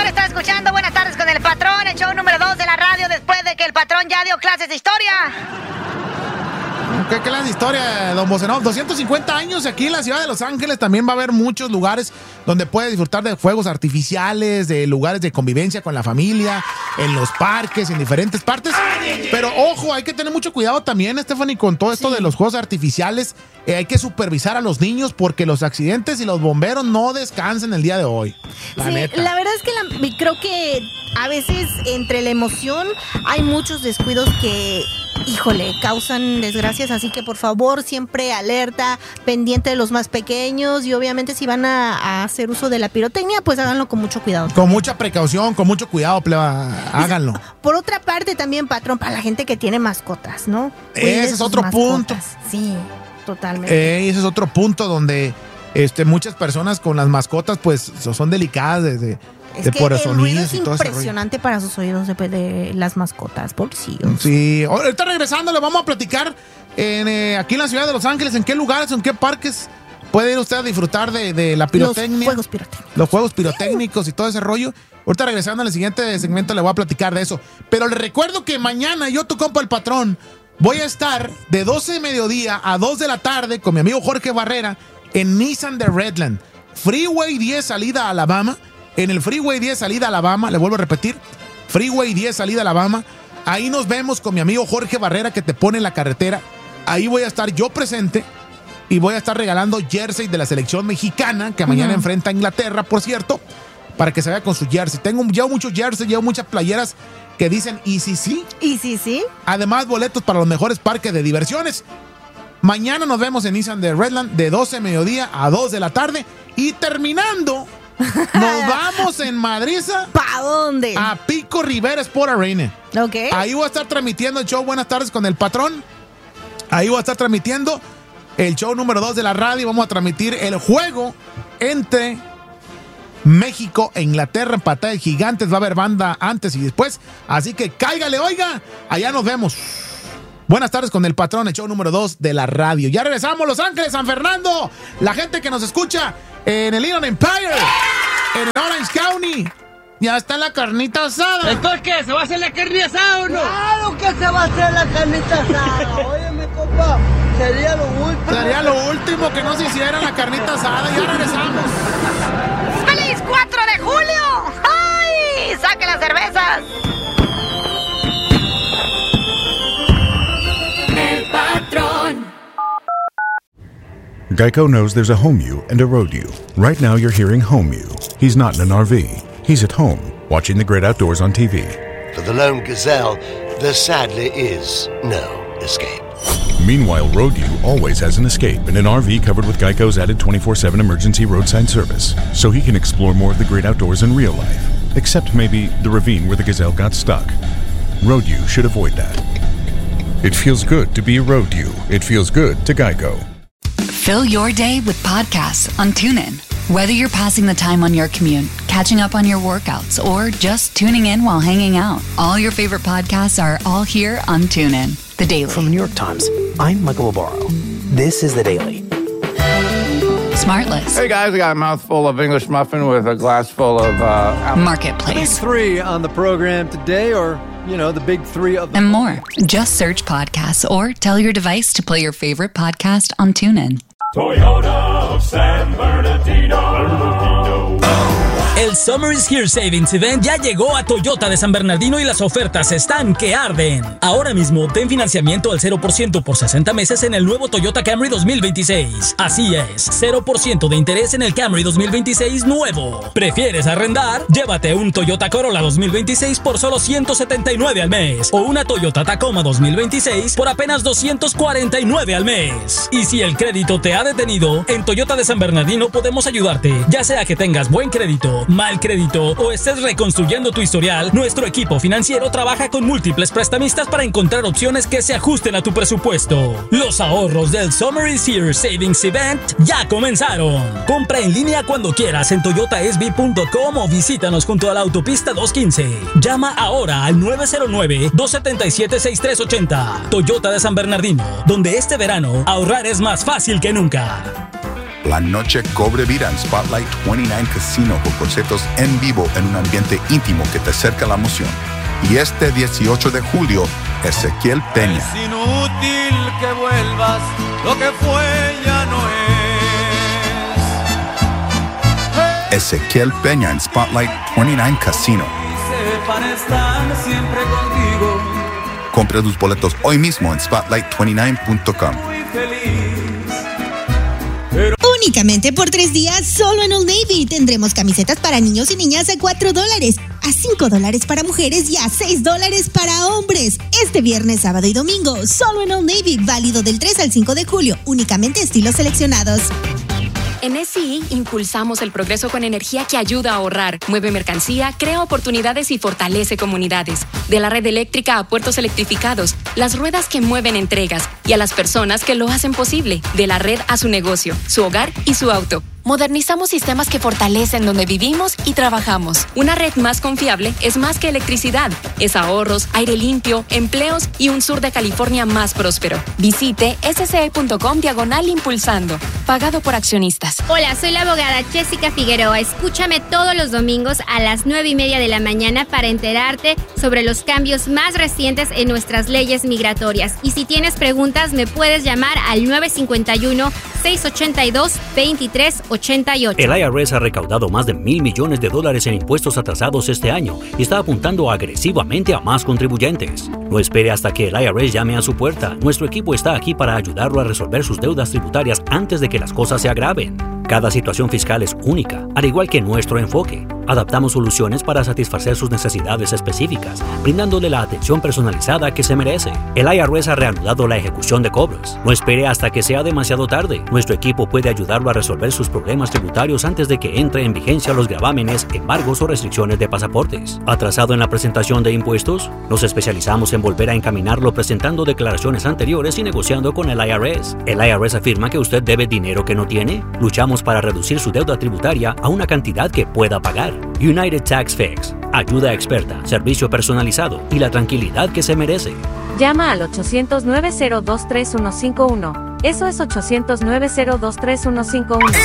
Usted está escuchando Buenas Tardes con el Patrón, el show número 2 de la radio después de que el Patrón ya dio clases de historia. ¿Qué clase de historia, don Bocenov? 250 años aquí en la ciudad de Los Ángeles. También va a haber muchos lugares donde puede disfrutar de fuegos artificiales, de lugares de convivencia con la familia, en los parques, en diferentes partes. Pero ojo, hay que tener mucho cuidado también, Stephanie, con todo esto de los fuegos artificiales. Hay que supervisar a los niños porque los accidentes y los bomberos no descansan el día de hoy. La verdad es que creo que a veces entre la emoción hay muchos descuidos que, híjole, causan desgracias, así que por favor siempre alerta, pendiente de los más pequeños y obviamente si van a hacer uso de la pirotecnia, pues háganlo con mucho cuidado. Con mucha precaución, con mucho cuidado, pleba, háganlo. Por otra parte también, Patrón, para la gente que tiene mascotas, ¿no? Ese es otro punto. Sí, totalmente. Ese es otro punto donde muchas personas con las mascotas pues son delicadas por el ruido es y todo ese impresionante para sus oídos de las mascotas, pobrecillos. Sí, ahorita regresando le vamos a platicar aquí en la ciudad de Los Ángeles, en qué lugares, en qué parques puede ir usted a disfrutar de la pirotecnia. Los juegos pirotécnicos. Los juegos pirotécnicos y todo ese rollo. Ahorita regresando en el siguiente segmento le voy a platicar de eso. Pero le recuerdo que mañana yo, tu compa el Patrón, voy a estar de 12 de mediodía a 2 de la tarde con mi amigo Jorge Barrera en Nissan de Redland. Freeway 10 salida a Alabama. En el Freeway 10 salida a Alabama, le vuelvo a repetir, Freeway 10 salida a Alabama. Ahí nos vemos con mi amigo Jorge Barrera que te pone en la carretera. Ahí voy a estar yo presente y voy a estar regalando jersey de la selección mexicana que mañana enfrenta a Inglaterra, por cierto, para que se vaya con su jersey. Llevo muchos jerseys, llevo muchas playeras que dicen ECC. ECC. Además, boletos para los mejores parques de diversiones. Mañana nos vemos en Nissan de Redland de 12 de mediodía a 2 de la tarde. Y terminando, nos vamos en Madriza. ¿Para dónde? A Pico Rivera Sport Arena. Ok. Ahí voy a estar transmitiendo el show Buenas Tardes con el Patrón. Ahí voy a estar transmitiendo el show número 2 de la radio. Vamos a transmitir el juego entre México e Inglaterra en pantalla de gigantes. Va a haber banda antes y después. Así que cáigale, oiga. Allá nos vemos. Buenas tardes con el Patrón, el show número 2 de la radio. Ya regresamos, Los Ángeles, San Fernando. La gente que nos escucha en el Inland Empire, en el Orange County. Ya está la carnita asada. ¿Entonces qué? ¿Se va a hacer la carnita asada o no? Claro que se va a hacer la carnita asada. Óyeme, compa, sería lo último. Sería lo último que no se hiciera la carnita asada. Ya regresamos. ¡Feliz 4 de julio! ¡Ay! ¡Saque las cervezas! El Patrón. Geico knows there's a home you and a road you. Right now you're hearing home you. He's not in an RV. He's at home, watching the great outdoors on TV. For the lone gazelle, there sadly is no escape. Meanwhile, road you always has an escape in an RV covered with Geico's added 24/7 emergency roadside service, so he can explore more of the great outdoors in real life. Except maybe the ravine where the gazelle got stuck. Road you should avoid that. It feels good to be a road you. It feels good to Geico. Fill your day with podcasts on TuneIn. Whether you're passing the time on your commute, catching up on your workouts, or just tuning in while hanging out, all your favorite podcasts are all here on TuneIn. The Daily. From the New York Times, I'm Michael Barbaro. This is The Daily. Smartless. Hey guys, I got a mouthful of English muffin with a glass full of Marketplace. The big three on the program today, or, you know, the big three of the... And more. Just search podcasts or tell your device to play your favorite podcast on TuneIn. Toyota of San Bernardino. El Summer is Here Savings Event ya llegó a Toyota de San Bernardino y las ofertas están que arden. Ahora mismo, ten financiamiento al 0% por 60 meses en el nuevo Toyota Camry 2026. Así es, 0% de interés en el Camry 2026 nuevo. ¿Prefieres arrendar? Llévate un Toyota Corolla 2026 por solo $179 al mes o una Toyota Tacoma 2026 por apenas $249 al mes. Y si el crédito te ha detenido, en Toyota de San Bernardino podemos ayudarte, ya sea que tengas buen crédito, mal crédito o estés reconstruyendo tu historial. Nuestro equipo financiero trabaja con múltiples prestamistas para encontrar opciones que se ajusten a tu presupuesto. Los ahorros del Summer is Here Savings Event ya comenzaron. Compra en línea cuando quieras en toyotasb.com o visítanos junto a la autopista 215. Llama ahora al 909-277-6380. Toyota de San Bernardino, donde este verano ahorrar es más fácil que nunca. La noche cobre vida en Spotlight 29 Casino con conciertos en vivo en un ambiente íntimo que te acerca a la emoción. Y este 18 de julio, Ezequiel Peña. Es inútil que vuelvas, lo que fue ya no es. Ezequiel Peña en Spotlight 29 Casino. Para estar siempre contigo. Compra tus boletos hoy mismo en spotlight29.com. Únicamente por 3 días, solo en Old Navy, tendremos camisetas para niños y niñas a $4, a $5 para mujeres y a $6 para hombres. Este viernes, sábado y domingo, solo en Old Navy, válido del 3 al 5 de julio, únicamente estilos seleccionados. En SCI impulsamos el progreso con energía que ayuda a ahorrar, mueve mercancía, crea oportunidades y fortalece comunidades. De la red eléctrica a puertos electrificados, las ruedas que mueven entregas y a las personas que lo hacen posible. De la red a su negocio, su hogar y su auto. Modernizamos sistemas que fortalecen donde vivimos y trabajamos. Una red más confiable es más que electricidad. Es ahorros, aire limpio, empleos y un sur de California más próspero. Visite sce.com/impulsando. Pagado por accionistas. Hola, soy la abogada Jessica Figueroa. Escúchame todos los domingos a las 9:30 de la mañana para enterarte sobre los cambios más recientes en nuestras leyes migratorias. Y si tienes preguntas, me puedes llamar al 951-682-2388. El IRS ha recaudado más de $1,000 millones en impuestos atrasados este año y está apuntando agresivamente a más contribuyentes. No espere hasta que el IRS llame a su puerta. Nuestro equipo está aquí para ayudarlo a resolver sus deudas tributarias antes de que las cosas se agraven. Cada situación fiscal es única, al igual que nuestro enfoque. Adaptamos soluciones para satisfacer sus necesidades específicas, brindándole la atención personalizada que se merece. El IRS ha reanudado la ejecución de cobros. No espere hasta que sea demasiado tarde. Nuestro equipo puede ayudarlo a resolver sus problemas tributarios antes de que entre en vigencia los gravámenes, embargos o restricciones de pasaportes. ¿Atrasado en la presentación de impuestos? Nos especializamos en volver a encaminarlo presentando declaraciones anteriores y negociando con el IRS. ¿El IRS afirma que usted debe dinero que no tiene? Luchamos para reducir su deuda tributaria a una cantidad que pueda pagar. United Tax Fix. Ayuda experta, servicio personalizado y la tranquilidad que se merece. Llama al 800-902-3151. Eso es 800-902-3151.